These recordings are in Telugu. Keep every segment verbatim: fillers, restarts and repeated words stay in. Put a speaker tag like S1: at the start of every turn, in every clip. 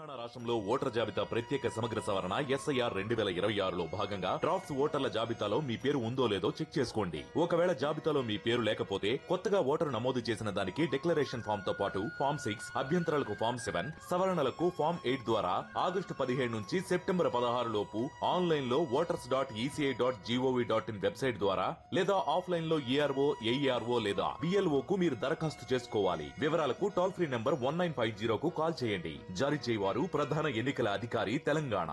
S1: తెలంగాణ రాష్ట్రంలో ఓటర్ జాబితా ప్రత్యేక సమగ్ర సవరణ ఎస్ఐఆర్ రెండు వేల ఇరవై ఆరులో భాగంగా డ్రాఫ్ట్స్ ఓటర్ల జాబితాలో మీ పేరు ఉందో లేదో చెక్ చేసుకోండి. ఒకవేళ జాబితాలో మీ పేరు లేకపోతే కొత్తగా ఓటరు నమోదు చేసిన దానికి డిక్లరేషన్ ఫామ్ తో పాటు ఫామ్ సిక్స్ అభ్యంతరాలకు ఫామ్ సెవెన్ సవరణలకు ఫామ్ ఎయిట్ ద్వారా ఆగస్టు పదిహేడు నుంచి సెప్టెంబర్ పదహారు లోపు ఆన్లైన్ లో voters dot ECI dot GOV dot in website ద్వారా లేదా ఆఫ్లైన్ లో ఏఆర్ఓ ఏఈఆర్ఓ లేదా బిఎల్ఓ కు మీరు దరఖాస్తు చేసుకోవాలి. వివరాలకు toll free number one nine five జీరోకు call చేయండి. జారీ చేయవారు ప్రధాన ఎన్నికల అధికారి తెలంగాణ.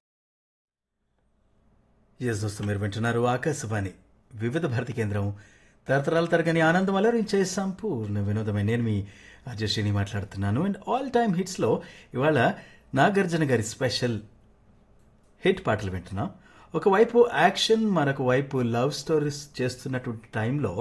S2: ఎస్ దోస్తు, మీరు వింటున్నారు ఆకాశవాణి వివిధ భారతి కేంద్రం. తరతరాల తరగని ఆనందం అలరించే సంపూర్ణ వినోదమే. నేను మీ అజయశ్రీని మాట్లాడుతున్నాను. అండ్ ఆల్ టైమ్ హిట్స్లో ఇవాళ నాగార్జున గారి స్పెషల్ హిట్ పాటలు వింటున్నాం. ఒకవైపు యాక్షన్, మరొక వైపు లవ్ స్టోరీస్ చేస్తున్నటువంటి టైంలో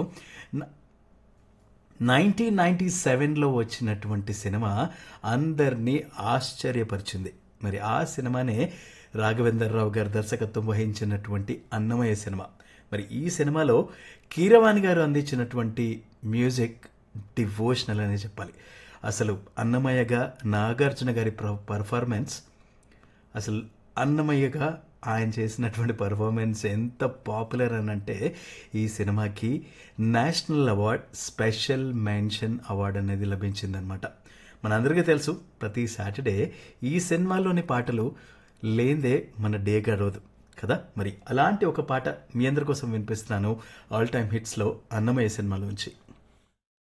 S2: నైన్టీన్ నైన్టీ సెవెన్లో వచ్చినటువంటి సినిమా అందరినీ ఆశ్చర్యపరిచింది. మరి ఆ సినిమానే రాఘవేంద్రరావు గారు దర్శకత్వం వహించినటువంటి అన్నమయ్య సినిమా. మరి ఈ సినిమాలో కీరవాణి గారు అందించినటువంటి మ్యూజిక్ డివోషనల్ అనే చెప్పాలి. అసలు అన్నమయ్యగా నాగార్జున గారి పర్ఫార్మెన్స్, అసలు అన్నమయ్యగా ఆయన చేసినటువంటి పర్ఫార్మెన్స్ ఎంత పాపులర్ అని అంటే ఈ సినిమాకి national award, special mention award అనేది లభించిందనమాట. మనందరికీ తెలుసు, ప్రతి సాటర్డే ఈ సినిమాలోని పాటలు లేందే మన డే గడవదు కదా. మరి అలాంటి ఒక పాట మీ అందరి కోసం వినిపిస్తున్నాను ఆల్ టైమ్ హిట్స్లో అన్నమయ్య సినిమాలోంచి.